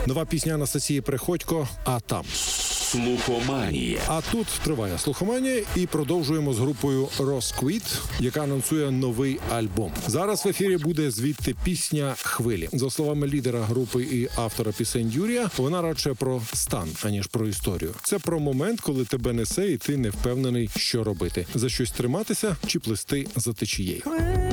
Нова пісня Анастасії Приходько «А там». Слухоманія. А тут триває слухоманія і продовжуємо з групою Розквіт, яка анонсує новий альбом. Зараз в ефірі буде звідти пісня «Хвилі». За словами лідера групи і автора пісень Юрія, вона радше про стан, аніж про історію. Це про момент, коли тебе несе і ти не впевнений, що робити. За щось триматися чи плисти за течією.